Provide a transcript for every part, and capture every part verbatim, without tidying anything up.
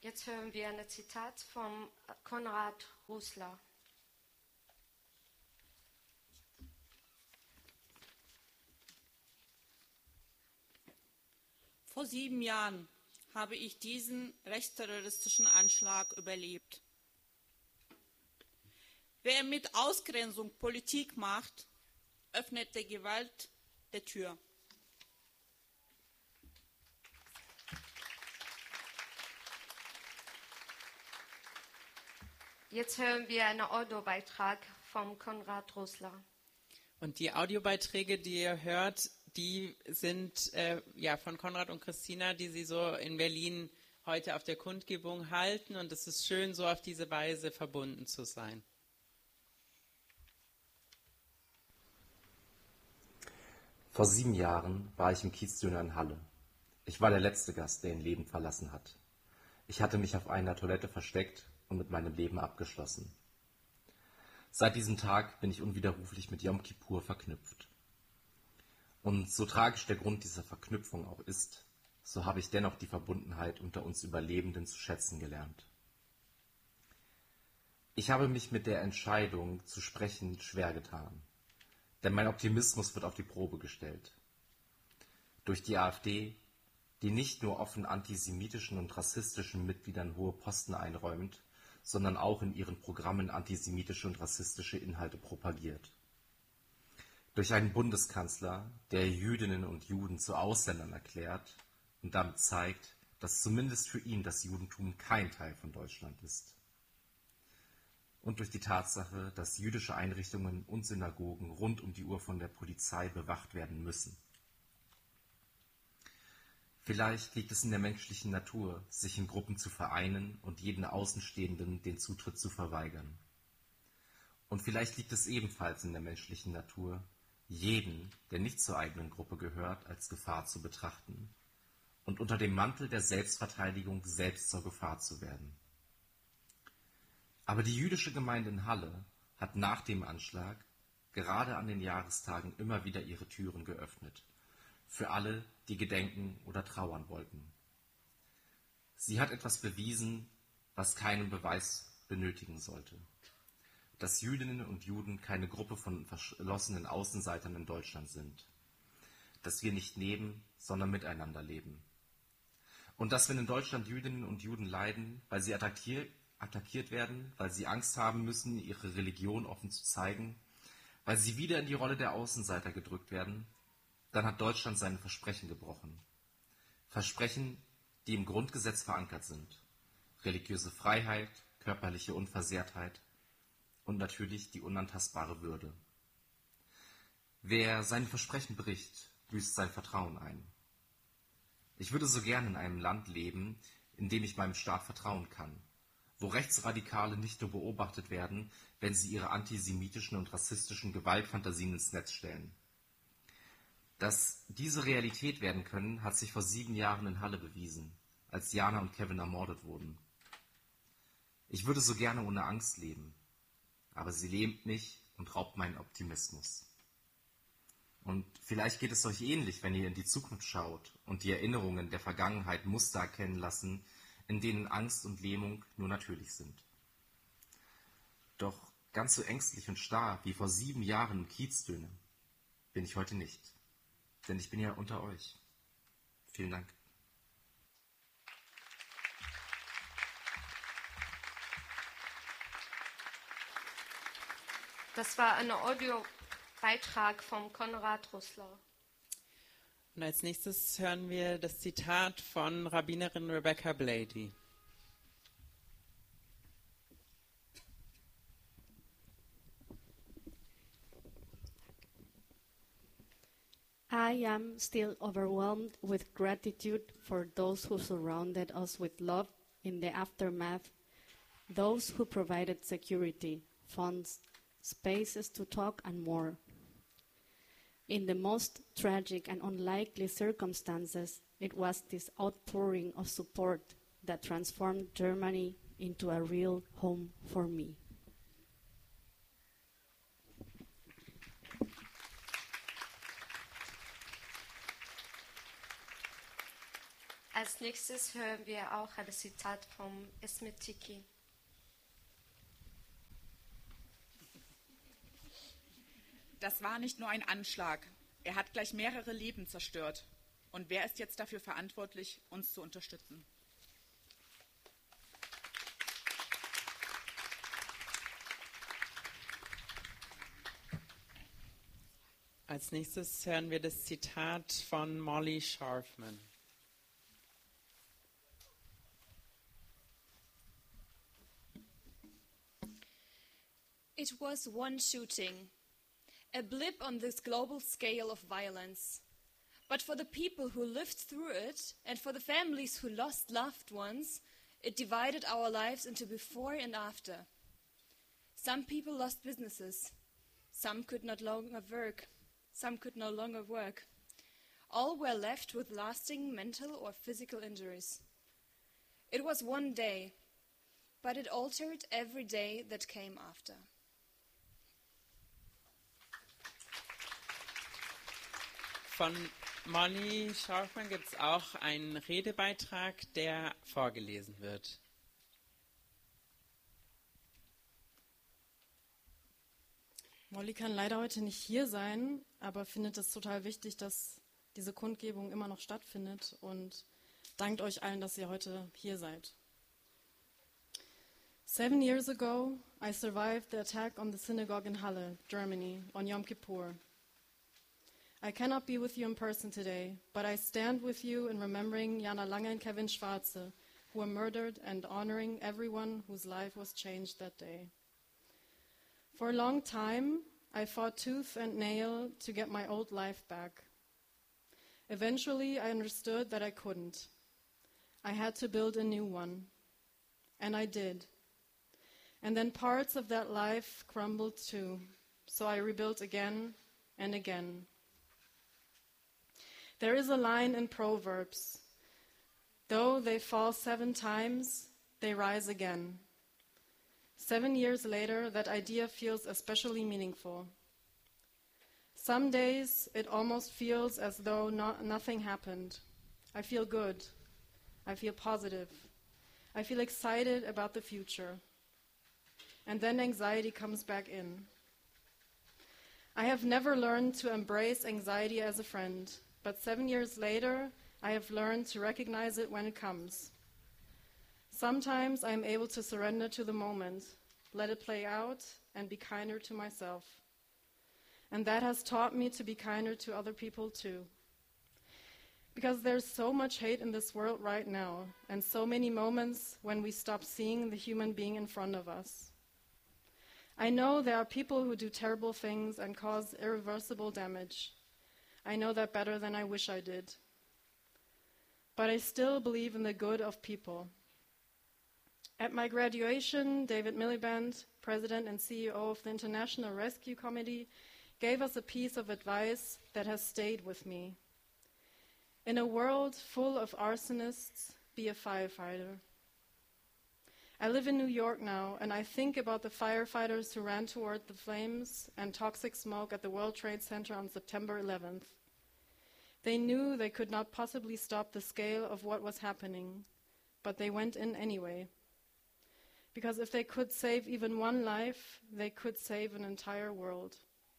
Jetzt hören wir ein Zitat von Konrad Rosler. Vor sieben Jahren habe ich diesen rechtsterroristischen Anschlag überlebt. Wer mit Ausgrenzung Politik macht, öffnet der Gewalt die Tür. Jetzt hören wir einen Audiobeitrag von Konrad Rosler. Und die Audiobeiträge, die ihr hört, die sind äh, ja von Konrad und Christina, die sie so in Berlin heute auf der Kundgebung halten. Und es ist schön, so auf diese Weise verbunden zu sein. Vor sieben Jahren war ich im Kiezdöner in Halle. Ich war der letzte Gast, der ihn lebend verlassen hat. Ich hatte mich auf einer Toilette versteckt und mit meinem Leben abgeschlossen. Seit diesem Tag bin ich unwiderruflich mit Yom Kippur verknüpft. Und so tragisch der Grund dieser Verknüpfung auch ist, so habe ich dennoch die Verbundenheit unter uns Überlebenden zu schätzen gelernt. Ich habe mich mit der Entscheidung zu sprechen schwer getan, denn mein Optimismus wird auf die Probe gestellt. Durch die AfD, die nicht nur offen antisemitischen und rassistischen Mitgliedern hohe Posten einräumt, sondern auch in ihren Programmen antisemitische und rassistische Inhalte propagiert. Durch einen Bundeskanzler, der Jüdinnen und Juden zu Ausländern erklärt und damit zeigt, dass zumindest für ihn das Judentum kein Teil von Deutschland ist. Und durch die Tatsache, dass jüdische Einrichtungen und Synagogen rund um die Uhr von der Polizei bewacht werden müssen. Vielleicht liegt es in der menschlichen Natur, sich in Gruppen zu vereinen und jeden Außenstehenden den Zutritt zu verweigern. Und vielleicht liegt es ebenfalls in der menschlichen Natur, jeden, der nicht zur eigenen Gruppe gehört, als Gefahr zu betrachten und unter dem Mantel der Selbstverteidigung selbst zur Gefahr zu werden. Aber die jüdische Gemeinde in Halle hat nach dem Anschlag gerade an den Jahrestagen immer wieder ihre Türen geöffnet, für alle, die gedenken oder trauern wollten. Sie hat etwas bewiesen, was keinen Beweis benötigen sollte: dass Jüdinnen und Juden keine Gruppe von verschlossenen Außenseitern in Deutschland sind, dass wir nicht neben, sondern miteinander leben. Und dass, wenn in Deutschland Jüdinnen und Juden leiden, weil sie attackiert, attackiert werden, weil sie Angst haben müssen, ihre Religion offen zu zeigen, weil sie wieder in die Rolle der Außenseiter gedrückt werden, dann hat Deutschland seine Versprechen gebrochen. Versprechen, die im Grundgesetz verankert sind: religiöse Freiheit, körperliche Unversehrtheit und natürlich die unantastbare Würde. Wer seine Versprechen bricht, büßt sein Vertrauen ein. Ich würde so gern in einem Land leben, in dem ich meinem Staat vertrauen kann, wo Rechtsradikale nicht nur beobachtet werden, wenn sie ihre antisemitischen und rassistischen Gewaltfantasien ins Netz stellen. Dass diese Realität werden können, hat sich vor sieben Jahren in Halle bewiesen, als Jana und Kevin ermordet wurden. Ich würde so gerne ohne Angst leben, aber sie lähmt mich und raubt meinen Optimismus. Und vielleicht geht es euch ähnlich, wenn ihr in die Zukunft schaut und die Erinnerungen der Vergangenheit Muster erkennen lassen, in denen Angst und Lähmung nur natürlich sind. Doch ganz so ängstlich und starr wie vor sieben Jahren im Kiezdöner bin ich heute nicht, denn ich bin ja unter euch. Vielen Dank. Das war ein Audiobeitrag von Konrad Rosler. Und als nächstes hören wir das Zitat von Rabbinerin Rebecca Blady. I am still overwhelmed with gratitude for those who surrounded us with love in the aftermath, those who provided security, funds, spaces to talk, and more. In the most tragic and unlikely circumstances, it was this outpouring of support that transformed Germany into a real home for me. Als Als nächstes hören wir auch ein Zitat von Esme Tiki. Das war nicht nur ein Anschlag. Er hat gleich mehrere Leben zerstört. Und wer ist jetzt dafür verantwortlich, uns zu unterstützen? Als nächstes hören wir das Zitat von Molly Sharfman. It was one shooting, a blip on this global scale of violence. But for the people who lived through it, and for the families who lost loved ones, it divided our lives into before and after. Some people lost businesses. Some could not longer work. Some could no longer work. All were left with lasting mental or physical injuries. It was one day, but it altered every day that came after. Von Molly Sharfman gibt es auch einen Redebeitrag, der vorgelesen wird. Molly kann leider heute nicht hier sein, aber findet es total wichtig, dass diese Kundgebung immer noch stattfindet und dankt euch allen, dass ihr heute hier seid. Seven years ago, I survived the attack on the synagogue in Halle, Germany, on Yom Kippur. I cannot be with you in person today, but I stand with you in remembering Jana Lange and Kevin Schwarze, who were murdered, and honoring everyone whose life was changed that day. For a long time, I fought tooth and nail to get my old life back. Eventually, I understood that I couldn't. I had to build a new one. And I did. And then parts of that life crumbled too, so I rebuilt again and again. There is a line in Proverbs, though they fall seven times, they rise again. Seven years later, that idea feels especially meaningful. Some days, it almost feels as though not, nothing happened. I feel good. I feel positive. I feel excited about the future. And then anxiety comes back in. I have never learned to embrace anxiety as a friend, but seven years later, I have learned to recognize it when it comes. Sometimes I am able to surrender to the moment, let it play out, and be kinder to myself. And that has taught me to be kinder to other people too. Because there's so much hate in this world right now, and so many moments when we stop seeing the human being in front of us. I know there are people who do terrible things and cause irreversible damage. I know that better than I wish I did. But I still believe in the good of people. At my graduation, David Miliband, president and C E O of the International Rescue Committee, gave us a piece of advice that has stayed with me. In a world full of arsonists, be a firefighter. I live in New York now, and I think about the firefighters who ran toward the flames and toxic smoke at the World Trade Center on September eleventh. They knew they could not possibly stop the scale of what was happening, but they went in anyway. Because if they could save even one life, they could save an entire world.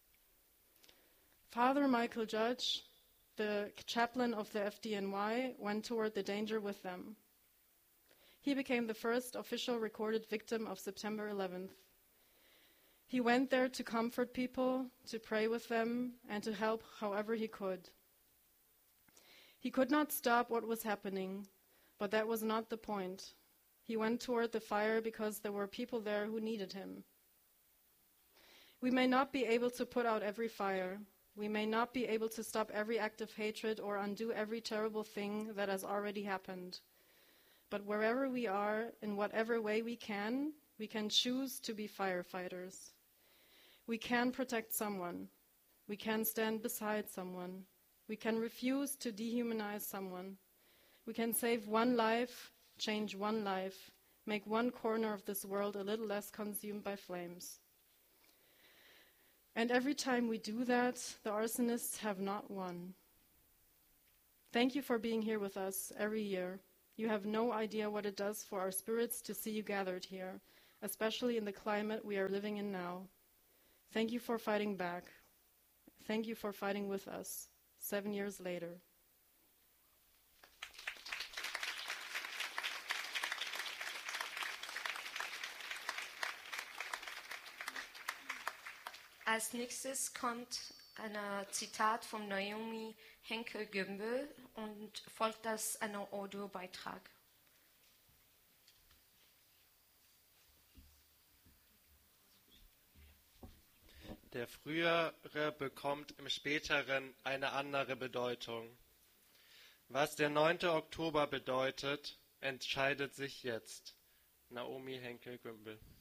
Father Michael Judge, the chaplain of the F D N Y, went toward the danger with them. He became the first official recorded victim of September eleventh. He went there to comfort people, to pray with them, and to help however he could. He could not stop what was happening, but that was not the point. He went toward the fire because there were people there who needed him. We may not be able to put out every fire. We may not be able to stop every act of hatred or undo every terrible thing that has already happened. But wherever we are, in whatever way we can, we can choose to be firefighters. We can protect someone. We can stand beside someone. We can refuse to dehumanize someone. We can save one life, change one life, make one corner of this world a little less consumed by flames. And every time we do that, the arsonists have not won. Thank you for being here with us every year. You have no idea what it does for our spirits to see you gathered here, especially in the climate we are living in now. Thank you for fighting back. Thank you for fighting with us, seven years later. Als nächstes kommt ein Zitat von Naomi Henkel-Gömbel und folgt das ein Audiobeitrag. Der Frühere bekommt im Späteren eine andere Bedeutung. Was der neunte Oktober bedeutet, entscheidet sich jetzt. Naomi Henkel-Gömbel.